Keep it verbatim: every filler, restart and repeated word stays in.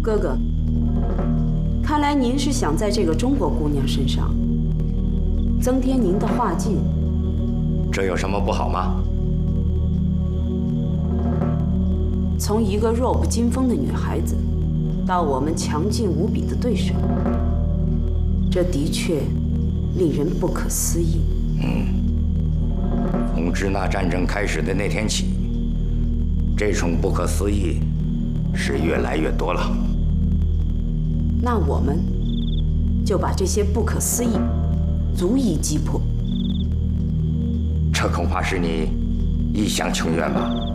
哥哥，看来您是想在这个中国姑娘身上增添您的画技， 这有什么不好吗？ 从一个弱不禁风的女孩子，到我们强劲无比的对手，这的确令人不可思议。 嗯，从支那战争开始的那天起，这种不可思议是越来越多了。 那我们就把这些不可思议逐一击破。 这恐怕是你一厢情愿吧？